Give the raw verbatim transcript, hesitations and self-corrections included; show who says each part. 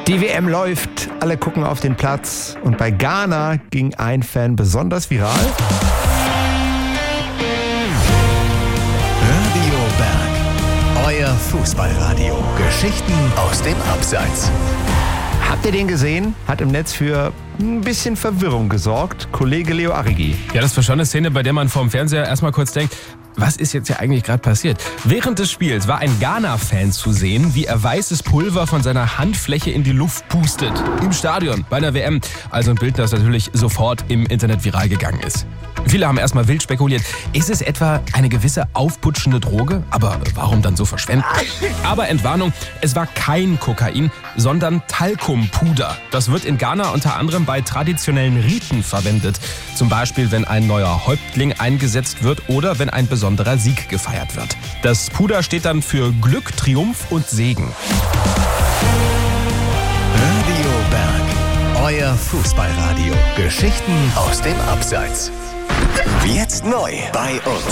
Speaker 1: Die W M läuft, alle gucken auf den Platz und bei Ghana ging ein Fan besonders viral.
Speaker 2: Radio Berg, euer Fußballradio. Geschichten aus dem Abseits.
Speaker 1: Habt ihr den gesehen? Hat im Netz für ein bisschen Verwirrung gesorgt. Kollege Leo Arrighi.
Speaker 3: Ja, das war schon eine Szene, bei der man vorm Fernseher erstmal kurz denkt, was ist jetzt hier eigentlich gerade passiert? Während des Spiels war ein Ghana-Fan zu sehen, wie er weißes Pulver von seiner Handfläche in die Luft pustet. Im Stadion, bei einer W M. Also ein Bild, das natürlich sofort im Internet viral gegangen ist. Viele haben erstmal wild spekuliert, ist es etwa eine gewisse aufputschende Droge? Aber warum dann so verschwenden? Aber Entwarnung, es war kein Kokain, sondern Talkumpuder. Das wird in Ghana unter anderem bei traditionellen Riten verwendet. Zum Beispiel, wenn ein neuer Häuptling eingesetzt wird oder wenn ein besonderer Sieg gefeiert wird. Das Puder steht dann für Glück, Triumph und Segen.
Speaker 2: Radio Berg, euer Fußballradio. Geschichten aus dem Abseits. Jetzt neu bei uns.